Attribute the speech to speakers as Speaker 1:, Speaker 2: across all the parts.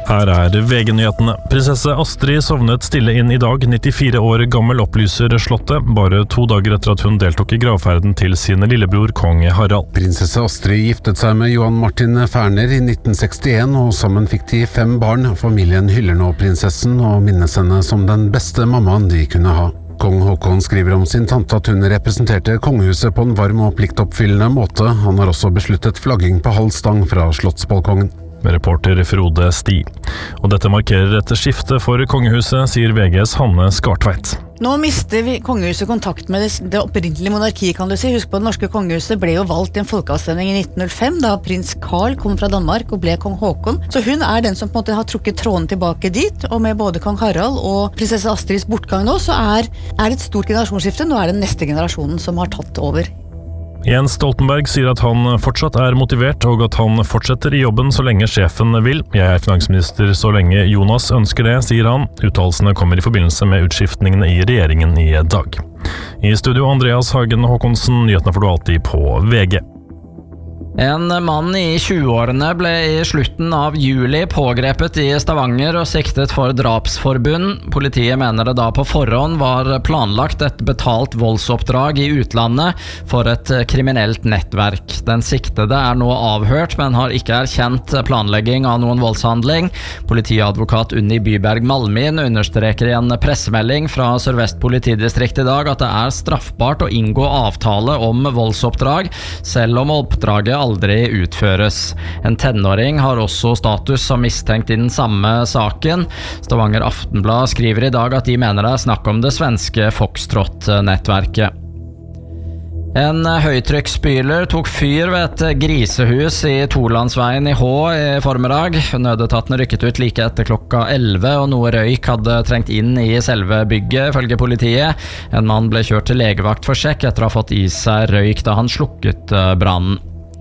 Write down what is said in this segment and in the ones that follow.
Speaker 1: Her VG-nyhetene. Prinsesse Astrid sovnet stille inn I dag, 94 år gammel, opplyser slottet, bare 2 dager etter at hun deltok I gravferden til sin lillebror kong Harald.
Speaker 2: Prinsesse Astrid giftet seg med Johan Martin Ferner I 1961, og sammen fikk de 5 barn. Familien hyller nå prinsessen og minnes henne som den beste mammaen de kunne ha. Kong Håkon skriver om sin tante at hun representerte kongehuset på en varm og pliktoppfyllende måte. Han har også besluttet flagging på halv stang fra slottsbalkongen.
Speaker 1: Reporter Frode Sti. Og dette markerer et skifte for kongehuset, sier VGs Hanne Skartveit.
Speaker 3: Nå mister kongehuset kontakt med det opprinnelige monarki, kan du si. Husk på, det norske kongehuset ble jo valgt I en folkeavstemning I 1905, da prins Karl kom fra Danmark og ble kong Håkon. Så hun den som på en måte har trukket tråden tilbake dit, og med både kong Harald og prinsesse Astrids bortgang nå, så det et stort generasjonsskifte. Nå det neste generasjonen som har tatt over.
Speaker 1: Jens Stoltenberg sier at han fortsatt motivert, og at han fortsetter I jobben så lenge sjefen vil. Jeg finansminister så lenge Jonas ønsker det, sier han. Uttalelsene kommer I forbindelse med utskiftningene I regjeringen I dag. I studio Andreas Hagen Håkonsen, nyhetene får du alltid på VG.
Speaker 4: En mann I 20-årene ble I slutten av juli pågrepet I Stavanger og siktet for drapsforbund. Politiet mener det da på forhånd var planlagt et betalt voldsoppdrag I utlandet for et kriminelt nettverk. Den siktede nå avhørt, men har ikke erkjent planlegging av noen voldshandling. Politiadvokat Unni Byberg Malmin understreker I en pressemelding fra Sør-Vest politidistrikt I dag at det straffbart å inngå avtale om voldsoppdrag, selv om oppdraget aldri utføres. En tenåring har også status som mistenkt I den samme saken. Stavanger Aftenblad skriver I dag at de mener det snakk om det svenske Foxtrot-nettverket. En høytrykksspyler tok fyr ved et grisehus I Torlandsveien I Hå I formiddag. Nødetatene rykket ut like etter klokka 11, og noe røyk hadde trengt inn I selve bygget, ifølge politiet. En mann ble kjørt til legevakt for sjekk etter å ha fått I seg røyk da han slukket brannen.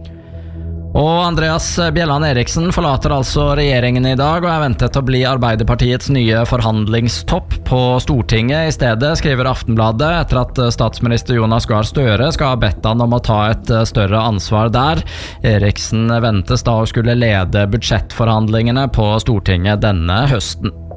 Speaker 4: Og Andreas Bjelland Eriksen forlater altså regjeringen I dag og ventet å bli Arbeiderpartiets nye forhandlingstopp på Stortinget. I stedet skriver Aftenbladet etter at statsminister Jonas Gahr Støre skal ha bedt han om å ta et større ansvar der. Eriksen ventes da å skulle lede budsjettforhandlingene på Stortinget denne høsten.